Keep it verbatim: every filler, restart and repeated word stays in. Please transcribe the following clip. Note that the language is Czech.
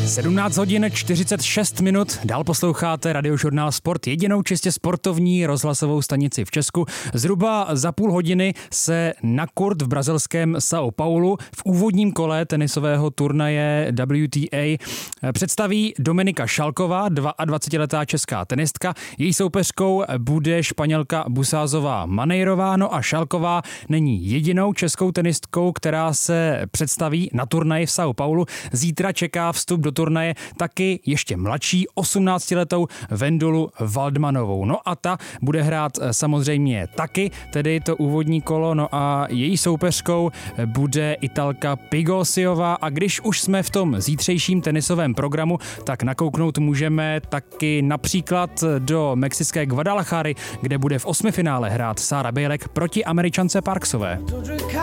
sedmnáct hodin čtyřicet šest minut, dál posloucháte Radiožurnál Sport, jedinou čistě sportovní rozhlasovou stanici v Česku. Zhruba za půl hodiny se na kurt v brazilském São Paulu v úvodním kole tenisového turnaje W T A představí Dominika Šalková, dvaadvacetiletá česká tenistka. Její soupeřkou bude Španělka Busázová Manejrová, no a Šalková není jedinou českou tenistkou, která se představí na turnaji v São Paulu. Zítra čeká vstup do turnaje taky ještě mladší osmnáctiletou Vendulu Waldmanovou. No a ta bude hrát samozřejmě taky, tedy to úvodní kolo, no a její soupeřkou bude Italka Pigosiová. A když už jsme v tom zítřejším tenisovém programu, tak nakouknout můžeme taky například do mexické Guadalajary, kde bude v osmifinále hrát Sara Bejlek proti Američance Parksové.